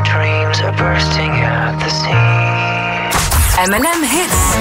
dreams are bursting at the seams. M&M Hits.